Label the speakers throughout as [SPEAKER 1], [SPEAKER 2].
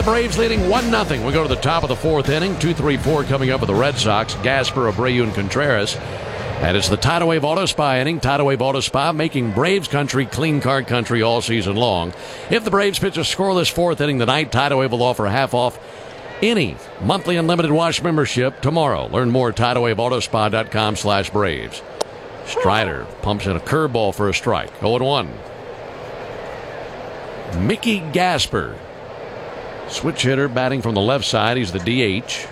[SPEAKER 1] Braves leading 1-0. We go to the top of the fourth inning. 2-3-4 coming up with the Red Sox. Gasper, Abreu, and Contreras. And it's the Tidal Wave Auto Spa inning. Tidal Wave Auto Spa making Braves country clean car country all season long. If the Braves pitch a scoreless fourth inning tonight, Tidal Wave will offer half off any monthly unlimited wash membership tomorrow. Learn more at TidalWaveAutoSpa.com/Braves. Strider pumps in a curveball for a strike. 0-1. Mickey Gasper, switch hitter, batting from the left side. He's the DH.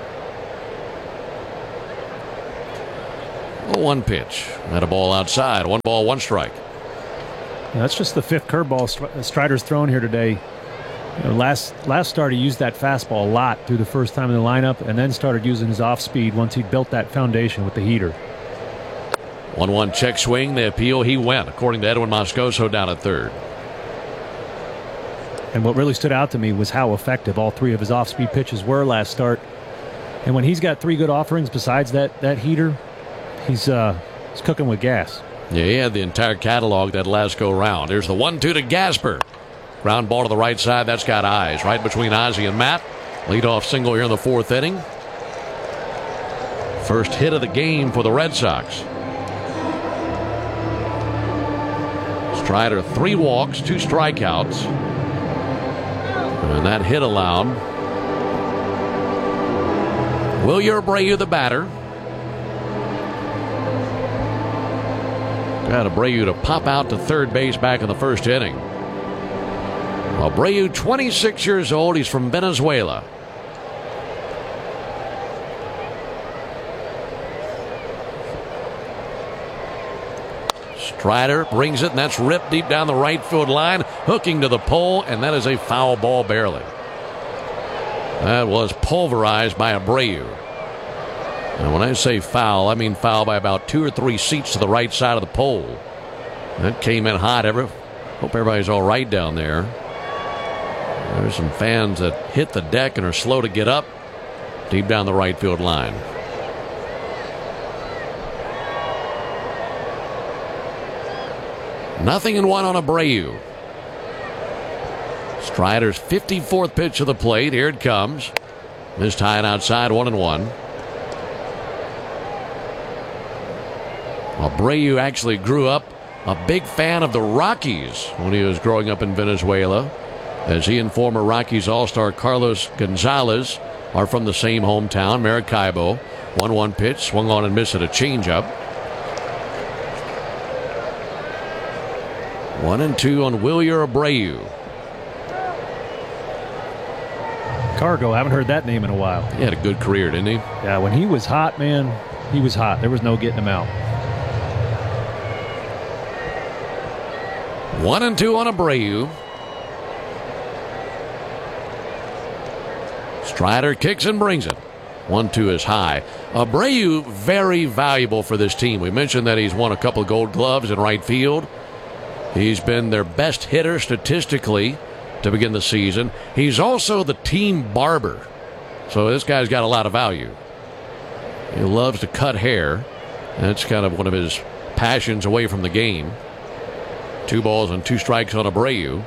[SPEAKER 1] 0-1 pitch. Had a ball outside. 1 ball, 1 strike.
[SPEAKER 2] That's just the 5th curveball Strider's thrown here today. Last start he used that fastball a lot through the first time in the lineup, and then started using his off speed once he built that foundation with the heater.
[SPEAKER 1] 1-1 check swing. The appeal, he went, according to Edwin Moscoso, down at third.
[SPEAKER 2] And what really stood out to me was how effective all 3 of his off speed pitches were last start. And when he's got 3 good offerings besides that heater, he's cooking with gas.
[SPEAKER 1] Yeah, he had the entire catalog that last go round. Here's the 1-2 to Gasper. Ground ball to the right side. That's got eyes right between Ozzie and Matt. Leadoff single here in the 4th inning. First hit of the game for the Red Sox. Strider 3 walks, 2 strikeouts. And that hit allowed Wilyer Abreu, the batter. Got Abreu to pop out to third base back in the first inning. Abreu, 26 years old. He's from Venezuela. Strider brings it, and that's ripped deep down the right field line, hooking to the pole, and that is a foul ball barely. That was pulverized by Abreu. And when I say foul, I mean foul by about 2 or 3 seats to the right side of the pole. That came in hot. Hope everybody's all right down there. There's some fans that hit the deck and are slow to get up deep down the right field line. Nothing in 1 on Abreu. Strider's 54th pitch of the plate. Here it comes. Missed high and outside. 1-1. Abreu actually grew up a big fan of the Rockies when he was growing up in Venezuela, as he and former Rockies All-Star Carlos Gonzalez are from the same hometown, Maracaibo. 1-1 pitch, swung on and missed at a changeup. 1-2 on Wilyer Abreu.
[SPEAKER 2] Cargo, I haven't heard that name in a while.
[SPEAKER 1] He had a good career, didn't he?
[SPEAKER 2] Yeah, when he was hot, man, he was hot. There was no getting him out.
[SPEAKER 1] 1-2 on Abreu. Strider kicks and brings it. 1-2 is high. Abreu, very valuable for this team. We mentioned that he's won a couple of Gold Gloves in right field. He's been their best hitter statistically to begin the season. He's also the team barber. So this guy's got a lot of value. He loves to cut hair. That's kind of one of his passions away from the game. 2 balls and 2 strikes on Abreu.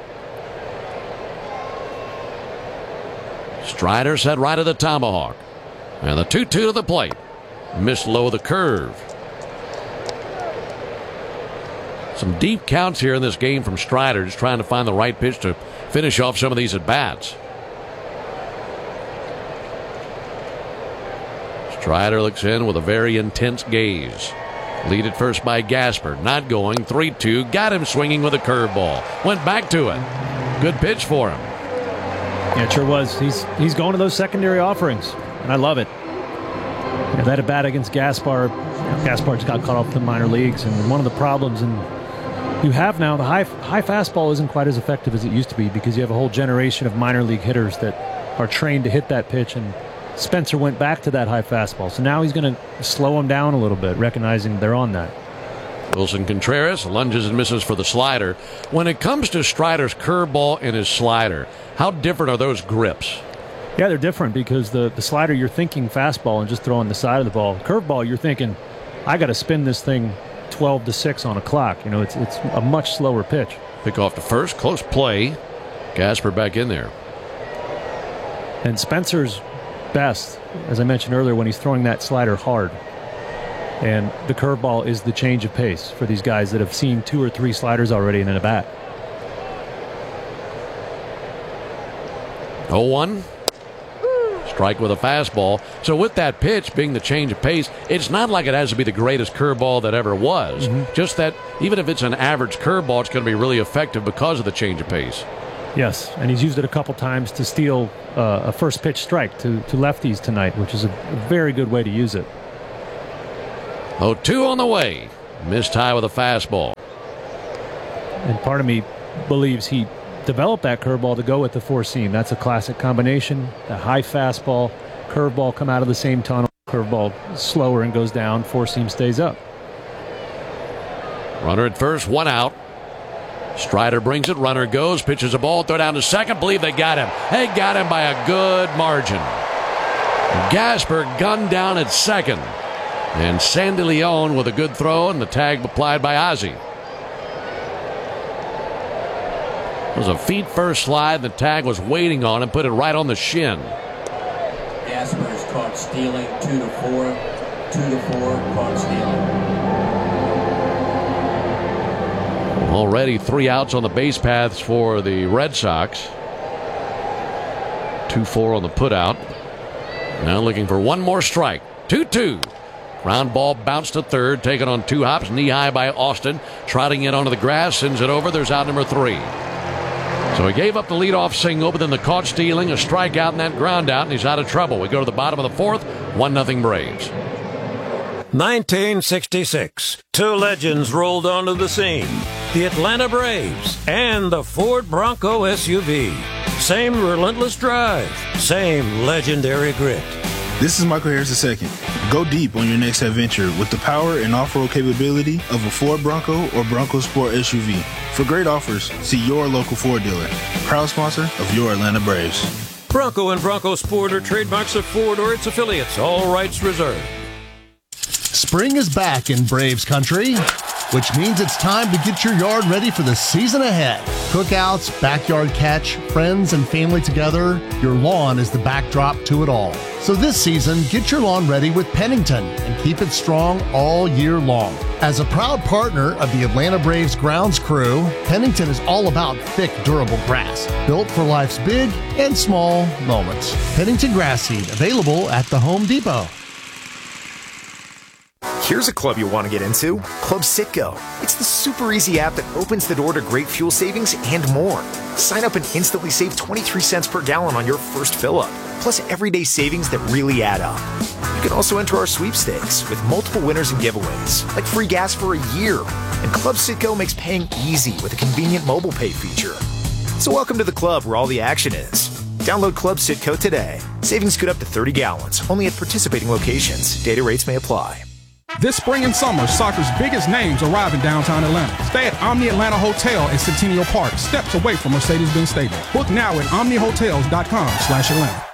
[SPEAKER 1] Strider set right of the tomahawk. And the 2-2 to the plate. Missed low of the curve. Some deep counts here in this game from Strider, just trying to find the right pitch to finish off some of these at-bats. Strider looks in with a very intense gaze. Lead at first by Gasper. Not going. 3-2. Got him swinging with a curveball. Went back to it. Good pitch for him.
[SPEAKER 2] Yeah, it sure was. He's going to those secondary offerings, and I love it. Yeah, that at bat against Gaspar. Gaspar just got caught up in the minor leagues, and one of the problems you have now, the high fastball isn't quite as effective as it used to be because you have a whole generation of minor league hitters that are trained to hit that pitch, and Spencer went back to that high fastball. So now he's going to slow him down a little bit, recognizing they're on that.
[SPEAKER 1] Wilson Contreras lunges and misses for the slider. When it comes to Strider's curveball and his slider, how different are those grips?
[SPEAKER 2] Yeah, they're different because the slider, you're thinking fastball and just throwing the side of the ball. Curveball, you're thinking, I got to spin this thing 12-6 on a clock. You know, it's a much slower pitch.
[SPEAKER 1] Pick off to first. Close play. Gasper back in there.
[SPEAKER 2] And Spencer's best, as I mentioned earlier, when he's throwing that slider hard. And the curveball is the change of pace for these guys that have seen 2 or 3 sliders already in a bat.
[SPEAKER 1] 0-1. Strike with a fastball. So with that pitch being the change of pace, it's not like it has to be the greatest curveball that ever was. Just that even if it's an average curveball, it's going to be really effective because of the change of pace.
[SPEAKER 2] Yes, and he's used it a couple times to steal a first pitch strike to lefties tonight, which is a very good way to use it.
[SPEAKER 1] 0-2 on the way. Missed high with a fastball.
[SPEAKER 2] And part of me believes he developed that curveball to go with the 4-seam. That's a classic combination. The high fastball, curveball come out of the same tunnel. Curveball slower and goes down. 4-seam stays up.
[SPEAKER 1] Runner at first, 1 out. Strider brings it. Runner goes. Pitches a ball. Throw down to second. Believe they got him. They got him by a good margin. Gasper gunned down at second. And Sandy Leon with a good throw and the tag applied by Ozzie. It was a feet-first slide. The tag was waiting on him. Put it right on the shin.
[SPEAKER 3] Gasper is caught stealing. 2-4. 2-4. Caught stealing.
[SPEAKER 1] Already 3 outs on the base paths for the Red Sox. 2-4 on the putout. Now looking for one more strike. 2-2. Ground ball bounced to third. Taken on 2 hops. Knee high by Austin. Trotting it onto the grass. Sends it over. There's out number 3. So he gave up the leadoff single, but then the caught stealing, a strikeout, and that ground out, and he's out of trouble. We go to the bottom of the 4th. 1-0 Braves.
[SPEAKER 4] 1966. 2 legends rolled onto the scene. The Atlanta Braves and the Ford Bronco SUV. Same relentless drive. Same legendary grit.
[SPEAKER 5] This is Michael Harris II. Go deep on your next adventure with the power and off-road capability of a Ford Bronco or Bronco Sport SUV. For great offers, see your local Ford dealer. Proud sponsor of your Atlanta Braves.
[SPEAKER 4] Bronco and Bronco Sport are trademarks of Ford or its affiliates. All rights reserved.
[SPEAKER 6] Spring is back in Braves country, which means it's time to get your yard ready for the season ahead. Cookouts, backyard catch, friends and family together, your lawn is the backdrop to it all. So this season, get your lawn ready with Pennington and keep it strong all year long. As a proud partner of the Atlanta Braves grounds crew, Pennington is all about thick, durable grass, built for life's big and small moments. Pennington grass seed, available at the Home Depot.
[SPEAKER 7] Here's a club you'll want to get into, Club Citgo. It's the super easy app that opens the door to great fuel savings and more. Sign up and instantly save 23 cents per gallon on your first fill-up, plus everyday savings that really add up. You can also enter our sweepstakes with multiple winners and giveaways, like free gas for a year. And Club Citgo makes paying easy with a convenient mobile pay feature. So welcome to the club where all the action is. Download Club Citgo today. Savings could up to 30 gallons, only at participating locations. Data rates may apply.
[SPEAKER 8] This spring and summer, soccer's biggest names arrive in downtown Atlanta. Stay at Omni Atlanta Hotel at Centennial Park, steps away from Mercedes-Benz Stadium. Book now at omnihotels.com/Atlanta.